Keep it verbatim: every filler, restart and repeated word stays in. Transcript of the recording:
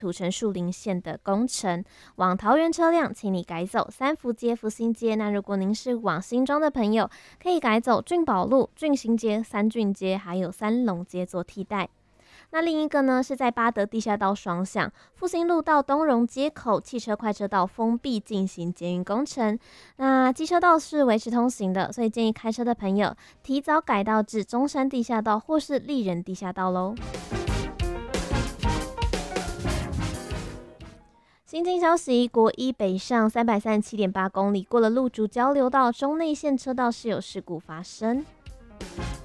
土城树林线的工程，往桃园车辆，请你改走三福街、福兴街。那如果您是往新庄的朋友，可以改走俊宝路、俊兴街、三俊街，还有三龙街做替代。那另一个呢，是在八德地下道双向复兴路到东荣街口汽车快车道封闭进行捷运工程。那机车道是维持通行的，所以建议开车的朋友提早改道至中山地下道或是丽人地下道喽。新进消息，国一北上三百三十七点八公里，过了路竹交流道中内线车道是有事故发生。